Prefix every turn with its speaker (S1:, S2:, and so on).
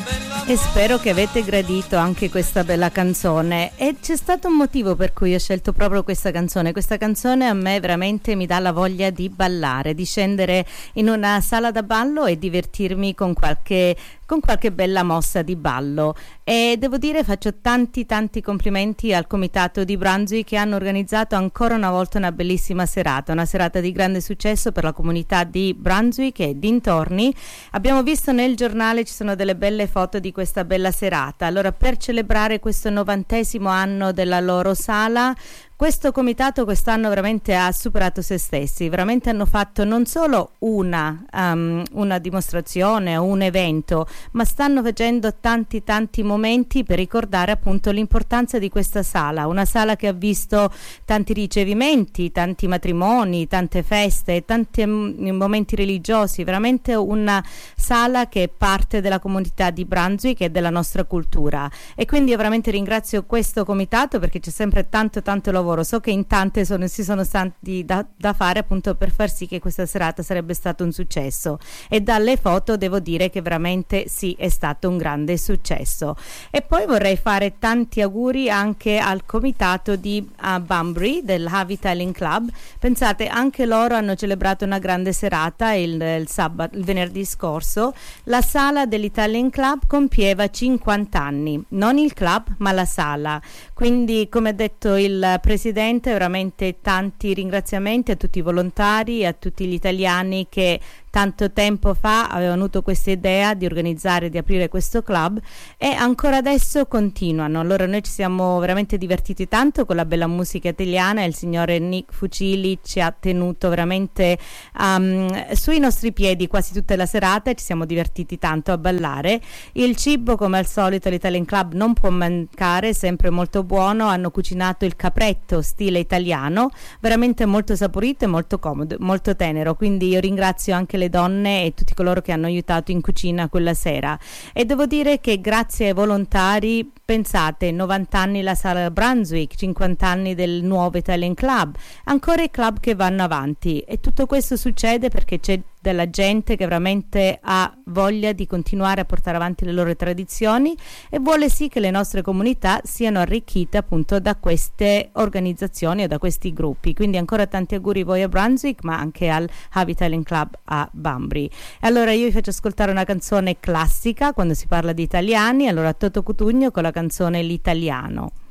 S1: E spero che avete gradito anche questa bella canzone, e c'è stato un motivo per cui ho scelto proprio questa canzone. Questa canzone a me veramente mi dà la voglia di ballare, di scendere in una sala da ballo e divertirmi con qualche bella mossa di ballo. E devo dire, faccio tanti complimenti al comitato di Brunswick, che hanno organizzato ancora una volta una bellissima serata, una serata di grande successo per la comunità di Brunswick e dintorni. Abbiamo visto nel giornale, ci sono delle belle foto di questa bella serata. Allora, per celebrare questo 90° anno della loro sala, questo comitato quest'anno veramente ha superato se stessi, veramente hanno fatto non solo una dimostrazione o un evento, ma stanno facendo tanti momenti per ricordare appunto l'importanza di questa sala, una sala che ha visto tanti ricevimenti, tanti matrimoni, tante feste, tanti momenti religiosi, veramente una sala che è parte della comunità di Brunswick e della nostra cultura. E quindi io veramente ringrazio questo comitato, perché c'è sempre tanto lavoro. So che in tante si sono stati da fare appunto per far sì che questa serata sarebbe stato un successo, e dalle foto devo dire che veramente sì, è stato un grande successo. E poi vorrei fare tanti auguri anche al comitato di Bunbury del Hav Italian Club. Pensate, anche loro hanno celebrato una grande serata il venerdì scorso. La sala dell'Italian Club compieva 50 anni, non il club ma la sala, quindi come ha detto il Presidente, veramente tanti ringraziamenti a tutti i volontari, a tutti gli italiani che tanto tempo fa avevano avuto questa idea di organizzare, di aprire questo club, e ancora adesso continuano. Allora noi ci siamo veramente divertiti tanto con la bella musica italiana, e il signore Nick Fucili ci ha tenuto veramente sui nostri piedi quasi tutta la serata, e ci siamo divertiti tanto a ballare. Il cibo, come al solito, l'Italian Club non può mancare, sempre molto buono. Hanno cucinato il capretto stile italiano, veramente molto saporito e molto comodo, molto tenero, quindi io ringrazio anche le donne e tutti coloro che hanno aiutato in cucina quella sera. E devo dire che grazie ai volontari, pensate, 90 anni la sala Brunswick, 50 anni del nuovo Italian Club, ancora i club che vanno avanti, e tutto questo succede perché c'è della gente che veramente ha voglia di continuare a portare avanti le loro tradizioni e vuole sì che le nostre comunità siano arricchite appunto da queste organizzazioni o da questi gruppi. Quindi ancora tanti auguri voi a Brunswick, ma anche al Hav Italian Club a Bunbury. Allora io vi faccio ascoltare una canzone classica quando si parla di italiani, allora Toto Cutugno con la canzone L'Italiano.